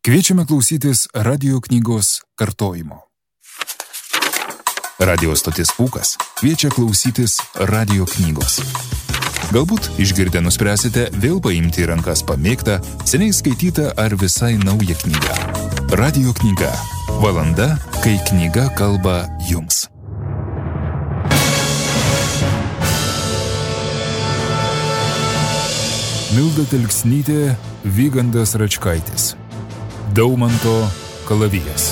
Kviečiame klausytis radio knygos kartojimo. Radio stotis Pūkas kviečia klausytis radio knygos. Galbūt išgirdę nuspręsite vėl paimti į rankas pamėgtą, seniai skaitytą ar visai naują knygą. Radio knyga. Valanda, kai knyga kalba jums. Milda Telksnytė, Vygandas Račkaitis. Daumanto kalavijas.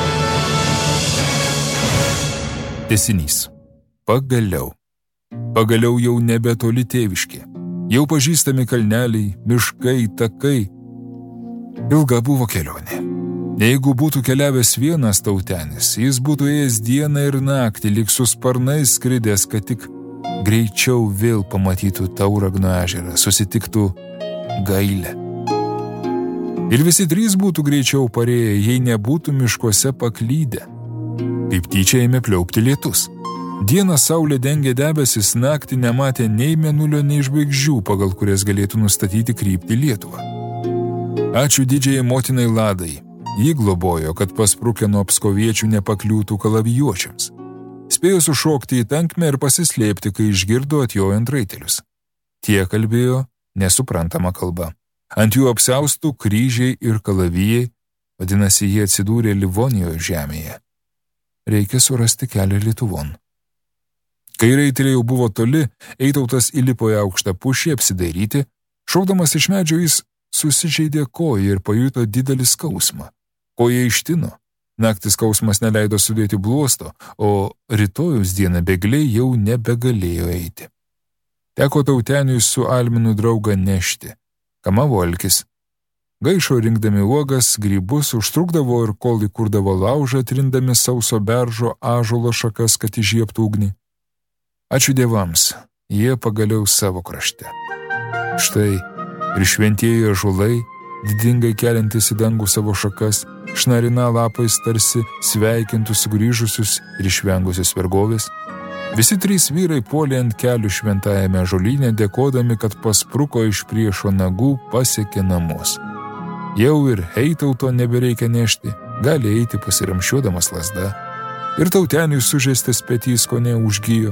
Tęsinys. Pagaliau. Pagaliau jau nebetoli tėviškė. Jau pažįstami kalneliai, miškai, takai. Ilga buvo kelionė. Jeigu būtų keliavęs vienas tautenis, jis būtų ėjęs dieną ir naktį, lyg su sparnais skridęs, kad tik greičiau vėl pamatytų Tauragno ežerą, susitiktų Gailę. Ir visi trys būtų greičiau parėję, jei nebūtų miškuose paklydę. Kaip tyčia ėmė pliaupti lietus. Dieną saulė dengė debesis, naktį nematė nei mėnulio, nei žvaigždžių, pagal kurias galėtų nustatyti kryptį Lietuvą. Ačiū didžiai motinai Ladai. Ji globojo, kad pasprukę nuo apskoviečių nepakliūtų kalavijuočiams. Spėjo sušokti į tankmę ir pasislėpti, kai išgirdo atjojant raitelius. Tie kalbėjo nesuprantama kalba. Ant jų apsiaustų kryžiai ir kalavijai, vadinasi, jie atsidūrė Livonijos žemėje. Reikia surasti kelią Lietuvon. Kai raiteliai jau buvo toli, Eitautas įlipo į aukštą pušį apsidairyti, šaudamas iš medžio jis susižeidė koją ir pajuto didelį skausmą. Koja ištino. Naktis skausmas neleido sudėti bluosto, o rytojus dieną bėgliai jau nebegalėjo eiti. Teko tauteniui su Alminu draugą nešti. Kamavo alkis. Gaišo rinkdami uogas, grybus, užtrukdavo ir kol įkurdavo laužą, trindami sauso beržo ąžuolo šakas, kad įžiebtų ugnį. Ačiū dievams, jie pagaliau savo krašte. Štai ir šventieji ąžuolai, didingai keliantis į dangų savo šakas, šnarina lapais tarsi sveikintų sugrįžusius ir išvengusius vergovės. Visi trys vyrai puolė ant kelių šventajame ąžuolyne, dėkodami, kad paspruko iš priešo nagų, pasiekė namus. Jau ir Eitauto nebereikia nešti, gali eiti pasiramšiuodamas lazda. Ir tauteniui sužeistas petys kone užgijo.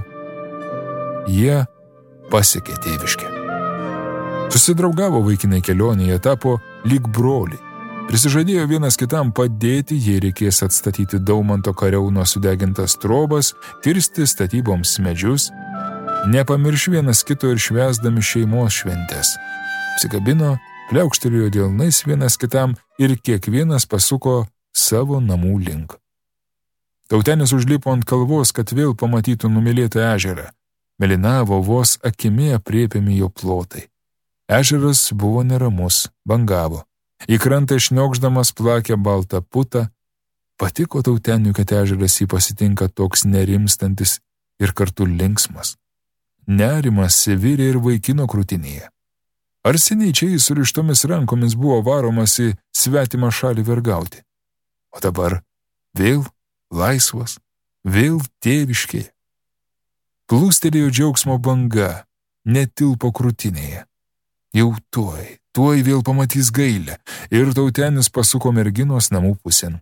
Jie pasiekė tėviškę. Susidraugavo vaikinai kelionėje, tapo lyg broliai. Prisižadėjo vienas kitam padėti, jei reikės atstatyti Daumanto kariauno sudegintas trobas, kirsti statyboms medžius, nepamirš vienas kito ir švęsdami šeimos šventes. Apsikabino, pliaukštelėjo delnais vienas kitam ir kiekvienas pasuko savo namų link. Tautenis užlipo ant kalvos, kad vėl pamatytų numylėtą ežerą. Mėlynavo vos akimi aprėpiami jo plotai. Ežeras buvo neramus, bangavo. Į krantą šniokšdamas plakė baltą putą. Patiko tauteniui, kad ežeras jį pasitinka toks nerimstantis ir kartu linksmas. Nerimas virė ir vaikino krūtinėje. Ar seniai čia jis surištomis rankomis buvo varomas į svetimą šalį vergauti? O dabar vėl laisvas, vėl tėviškėje. Plūstelėjo džiaugsmo banga, netilpo krūtinėje. Jau tuoj vėl pamatys Gailę, ir tautenis pasuko merginos namų pusėn.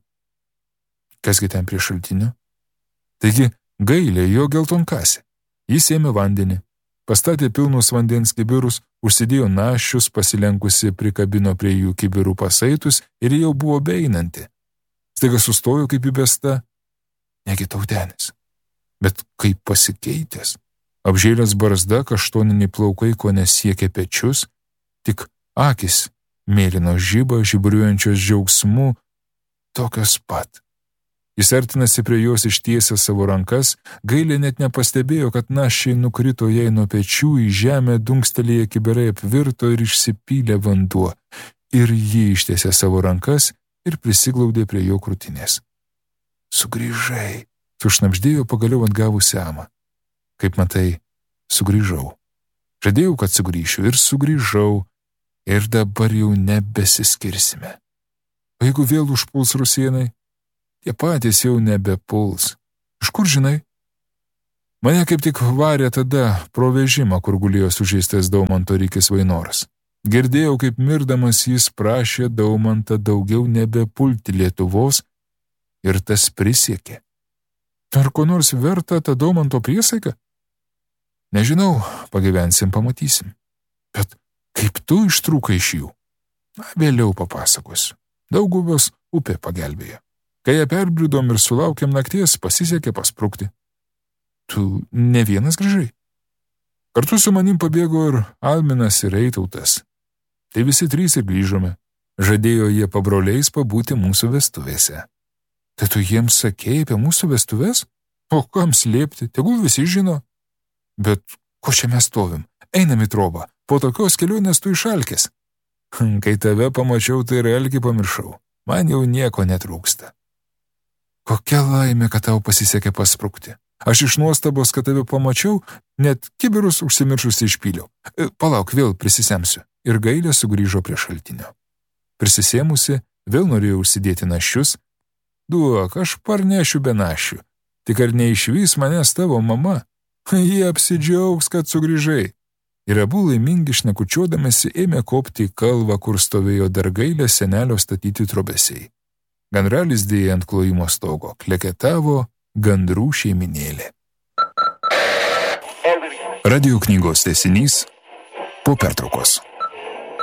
Kasgi ten prie šaltinio? Taigi Gailė jo geltonkasė. Jis ėmė vandenį, pastatė pilnus vandens kibirus, užsidėjo naščius, pasilenkusi prikabino prie jų kibirų pasaitus ir jau buvo beeinanti. Staiga sustojo kaip įbesta. Negi tautenis, bet kaip pasikeitęs. Apžėlęs barzda, kaštoniniai plaukai ko nesiekė pečius, tik akis mėlyno žiba, žibriuojančios džiaugsmu, tokios pat. Jis artinasi prie jos ištiesę savo rankas, Gailė net nepastebėjo, kad naščiai nukrito jai nuo pečių, į žemę dunkstelėję kibirai apvirto ir išsipylė vanduo, ir ji ištiesė savo rankas ir prisiglaudė prie jo krūtinės. Sugrįžai, sušnabždėjo pagaliau atgavusi amą. Kaip matai, sugrįžau. Žadėjau, kad sugrįšiu ir sugrįžau, ir dabar jau nebesiskirsime. O jeigu vėl užpuls rusėnai, tie patys jau nebepuls. Iš kur žinai? Mane kaip tik varė tada pro vežimą, kur gulėjo sužeistas Daumanto Rykis Vainoras. Girdėjau, kaip mirdamas jis prašė Daumantą daugiau nebepulti Lietuvos ir tas prisiekė. Ar ko nors verta ta Daumanto priesaika? Nežinau, pagyvensim, pamatysim. Bet kaip tu ištrūkai iš jų? Vėliau papasakosiu. Dauguvos upė pagelbėjo. Kai ją perbridom ir sulaukėm nakties, pasisekė pasprukti. Tu ne vienas grįžai? Kartu su manim pabėgo ir Alminas ir Eitautas. Tai visi trys ir grįžome. Žadėjo jie pabroliais pabūti mūsų vestuvėse. Tai tu jiems sakėjai apie mūsų vestuvės? O kam slėpti, tegul visi žino. Bet ko čia mes stovim? Einam į trobą. Po tokios kelionės tu išalkęs. Kai tave pamačiau, tai ir alkį pamiršau. Man jau nieko netrūksta. Kokia laimė, kad tau pasisekė pasprukti. Aš iš nuostabos, kad tave pamačiau, net kibirus užsimiršusi išpyliau. Palauk, vėl prisisemsiu. Ir Gailė sugrįžo prie šaltinio. Prisisėmusi, vėl norėjau užsidėti našius. Duok, aš parnešiu be našių. Tik ar neišvys manęs tavo mama? Jie apsidžiaugs, kad sugrįžai. Ir abu laimingi šnekučiuodamėsi ėmė kopti į kalvą, kur stovėjo dar Gailė senelio statyti trobesiai. Gandralis dėja ant klojimo stogo, kleketavo gandrų šeiminėlė. Radio knygos tęsinys po pertraukos.